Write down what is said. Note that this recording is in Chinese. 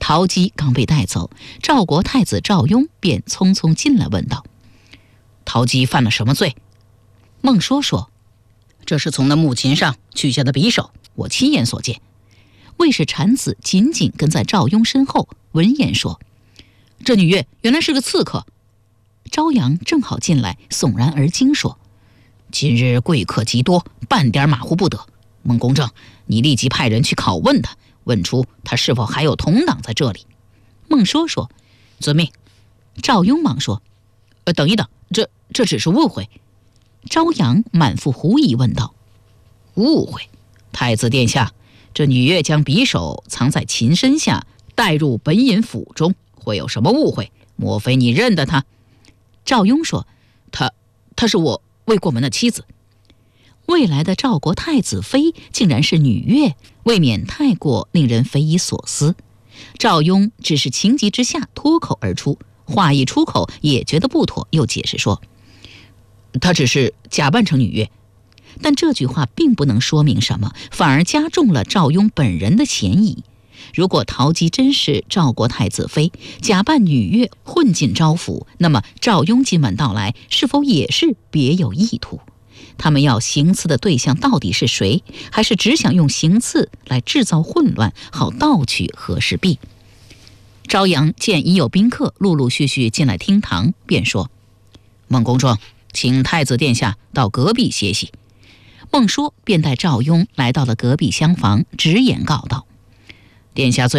陶姬刚被带走，赵国太子赵雍便匆匆进来问道：陶姬犯了什么罪？孟说说：这是从那木琴上取下的匕首，我亲眼所见。魏氏产子紧紧跟在赵雍身后，闻言说：这女乐原来是个刺客。朝阳正好进来，悚然而惊说：今日贵客极多，半点马虎不得。孟公正，你立即派人去拷问他，问出他是否还有同党在这里。孟说说：遵命。赵雍忙说：等一等，这只是误会。朝阳满腹狐疑问道：误会？太子殿下，这女乐将匕首藏在琴身下，带入本尹府中，会有什么误会？莫非你认得她？赵雍说：她是我未过门的妻子。未来的赵国太子妃竟然是女乐，未免太过令人匪夷所思。赵雍只是情急之下脱口而出，话一出口也觉得不妥，又解释说：她只是假扮成女乐。但这句话并不能说明什么，反而加重了赵雍本人的嫌疑。如果陶姬真是赵国太子妃，假扮女乐混进赵府，那么赵雍今晚到来是否也是别有意图？他们要行刺的对象到底是谁？还是只想用行刺来制造混乱，好盗取和氏璧？朝阳见已有宾客陆陆续续进来厅堂，便说：孟公正，请太子殿下到隔壁歇息。孟说便带赵雍来到了隔壁厢房，直言告道：殿下最